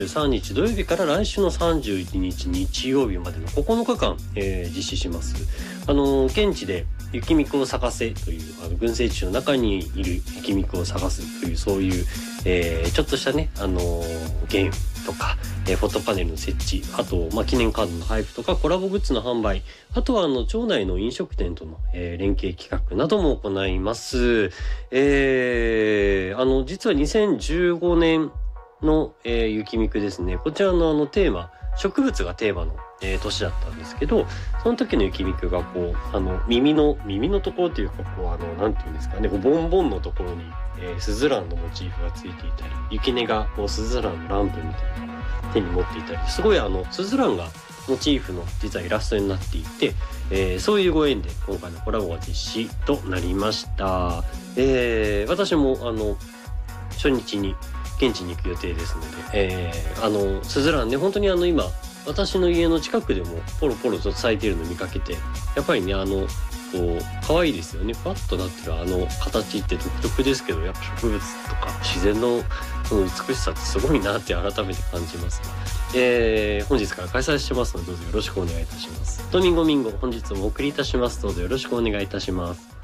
3日土曜日から来週の31日日曜日までの9日間、実施します。現地で雪みくを咲かせという群生地の中にいる雪みくを咲かすというそういう、ちょっとしたねゲームとか、フォトパネルの設置、あと、記念カードの配布とかコラボグッズの販売、あとは町内の飲食店との、連携企画なども行います。実は2015年の、雪みくですね。こちらのテーマ、植物がテーマの、年だったんですけど、その時の雪みくがこう耳のところというかなんていうんですかね、ボンボンのところに、スズランのモチーフがついていたり、雪音がこうスズランのランプみたいなのを手に持っていたり、すごいスズランがモチーフの実はイラストになっていて、そういうご縁で今回のコラボが実施となりました。私も初日に現地に行く予定ですので、スズランね、本当に今私の家の近くでもポロポロと咲いているのを見かけて、やっぱりね可愛いですよね。パッとなってる形って独特ですけど、やっぱ植物とか自然のその美しさってすごいなって改めて感じますが、本日から開催してますので、どうぞよろしくお願いいたします。ドミンゴ本日もお送りいたします。どうぞよろしくお願いいたします。